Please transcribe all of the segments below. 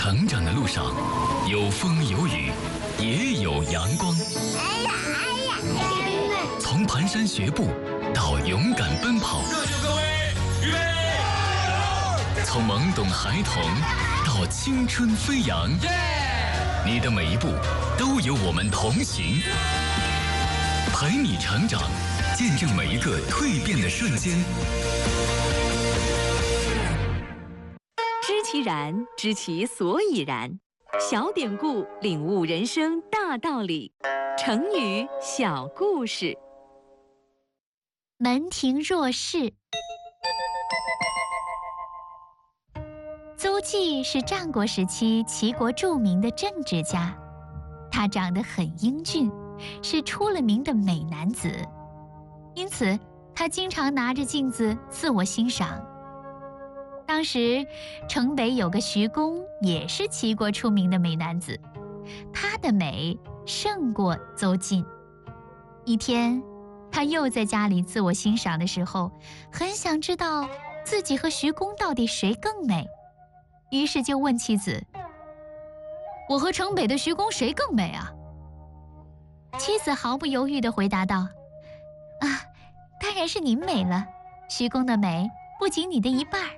成长的路上，有风有雨，也有阳光。从蹒跚学步到勇敢奔跑， 热血各位，预备！ 从懵懂孩童到青春飞扬，你的每一步都有我们同行，陪你成长，见证每一个蜕变的瞬间。 知其然，知其所以然。小典故，领悟人生大道理。成语小故事。 门庭若市。邹忌是战国时期齐国著名的政治家，他长得很英俊，是出了名的美男子，因此他经常拿着镜子自我欣赏。当时城北有个徐公，也是齐国出名的美男子，他的美胜过邹忌。一天，他又在家里自我欣赏的时候，很想知道自己和徐公到底谁更美，于是就问妻子：“我和城北的徐公谁更美啊？”妻子毫不犹豫地回答道：“啊，当然是您美了，徐公的美不仅你的一半。”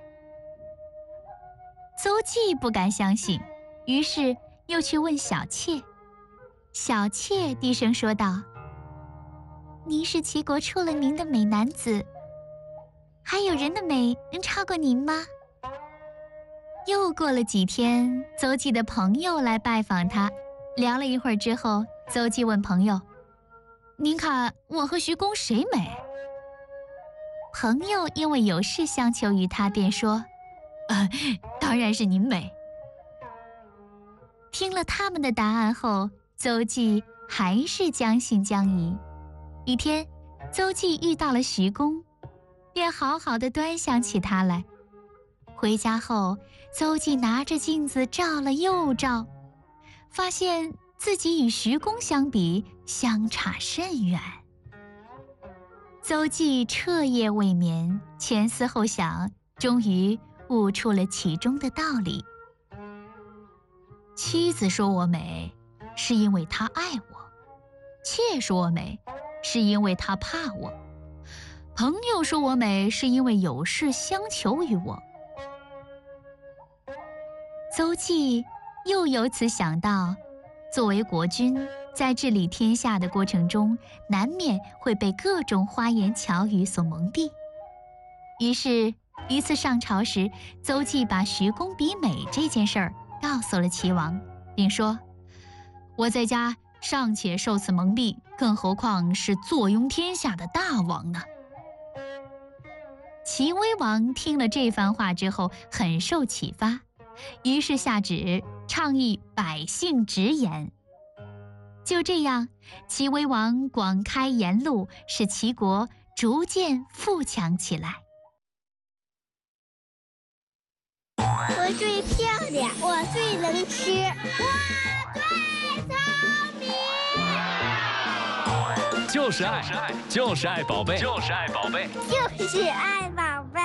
邹忌不敢相信，于是又去问小妾。小妾低声说道：“您是齐国出了名的美男子，还有人的美能超过您吗？”又过了几天，邹忌的朋友来拜访他，聊了一会儿之后，邹忌问朋友：“您看我和徐公谁美？”朋友因为有事相求于他，便说：“当然是您美。”听了他们的答案后，邹忌还是将信将疑。一天，邹忌遇到了徐公，便好好的端详起他来。回家后，邹忌拿着镜子照了又照，发现自己与徐公相比，相差甚远。邹忌彻夜未眠，前思后想，终于悟出了其中的道理。妻子说我美，是因为她爱我；妾说我美，是因为她怕我；朋友说我美，是因为有事相求于我。邹忌又由此想到，作为国君，在治理天下的过程中，难免会被各种花言巧语所蒙蔽。于是一次上朝时，邹忌把徐公比美这件事儿告诉了齐王，并说：“我在家尚且受此蒙蔽，更何况是坐拥天下的大王呢？”齐威王听了这番话之后，很受启发，于是下旨倡议百姓直言。就这样，齐威王广开言路，使齐国逐渐富强起来。 我最漂亮，我最能吃，我最聪明。 就是爱，就是爱宝贝，就是爱宝贝， 就是爱宝贝。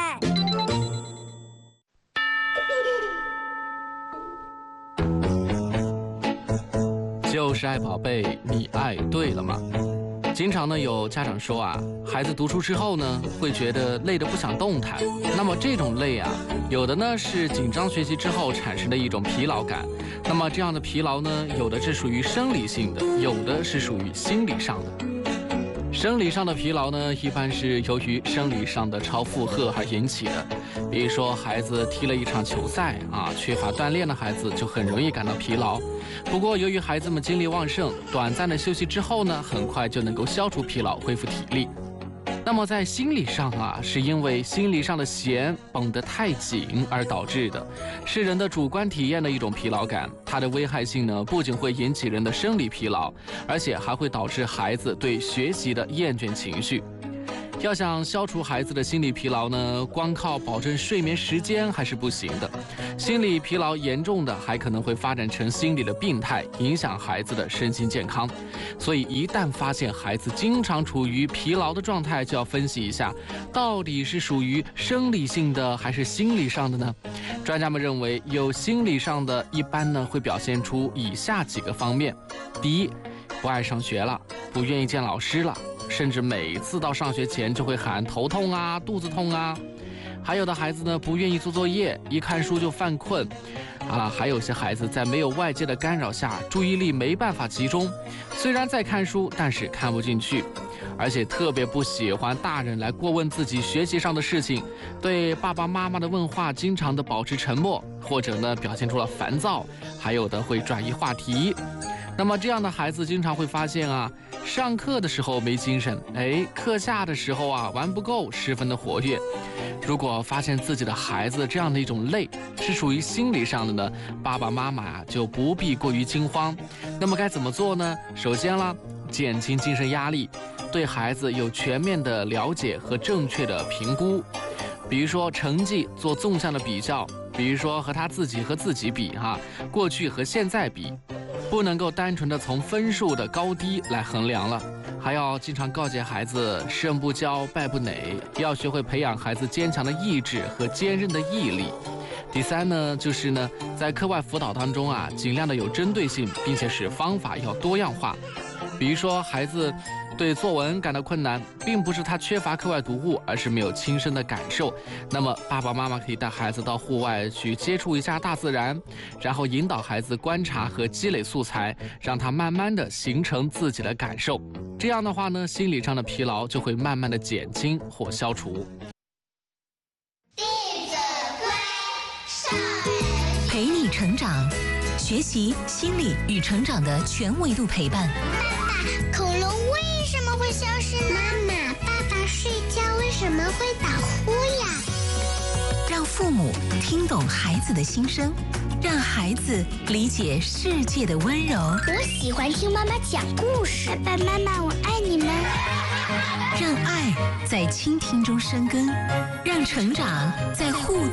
就是爱宝贝，你爱对了吗？经常呢有家长说啊，孩子读书之后呢，会觉得累得不想动弹。那么这种累啊，有的呢是紧张学习之后产生的一种疲劳感。那么这样的疲劳呢，有的是属于生理性的，有的是属于心理上的。生理上的疲劳呢，一般是由于生理上的超负荷而引起的。比如说孩子踢了一场球赛啊，缺乏锻炼的孩子就很容易感到疲劳。不过由于孩子们精力旺盛，短暂的休息之后呢，很快就能够消除疲劳，恢复体力。那么在心理上啊，是因为心理上的弦绷得太紧而导致的，是人的主观体验的一种疲劳感。它的危害性呢，不仅会引起人的生理疲劳，而且还会导致孩子对学习的厌倦情绪。 要想消除孩子的心理疲劳呢，光靠保证睡眠时间还是不行的。心理疲劳严重的，还可能会发展成心理的病态，影响孩子的身心健康。所以一旦发现孩子经常处于疲劳的状态，就要分析一下，到底是属于生理性的还是心理上的呢？专家们认为，有心理上的一般呢会表现出以下几个方面：第一，不爱上学了，不愿意见老师了，甚至每次到上学前就会喊头痛啊、肚子痛啊。还有的孩子呢，不愿意做作业，一看书就犯困。还有些孩子在没有外界的干扰下，注意力没办法集中，虽然在看书，但是看不进去，而且特别不喜欢大人来过问自己学习上的事情，对爸爸妈妈的问话经常的保持沉默，或者呢表现出了烦躁，还有的会转移话题。那么这样的孩子经常会发现上课的时候没精神，课下的时候玩不够，十分的活跃。如果发现自己的孩子这样的一种累是属于心理上的呢，爸爸妈妈就不必过于惊慌。那么该怎么做呢？首先减轻精神压力，对孩子有全面的了解和正确的评估。比如说成绩做纵向的比较，比如说和他自己和自己比过去和现在比，不能够单纯的从分数的高低来衡量了，还要经常告诫孩子胜不骄败不馁，要学会培养孩子坚强的意志和坚韧的毅力。第三呢，就是呢，在课外辅导当中尽量的有针对性，并且使方法要多样化。比如说孩子对作文感到困难，并不是他缺乏课外读物，而是没有亲身的感受。那么爸爸妈妈可以带孩子到户外去接触一下大自然，然后引导孩子观察和积累素材，让他慢慢的形成自己的感受。这样的话呢，心理上的疲劳就会慢慢的减轻或消除。 弟子规，上陪你成长，学习心理与成长的全维度陪伴。 恐龙为什么会消失呢？妈妈，爸爸睡觉为什么会打呼呀？ 让父母听懂孩子的心声，让孩子理解世界的温柔。 我喜欢听妈妈讲故事。爸爸妈妈，我爱你们。 让爱在倾听中生根，让成长在互动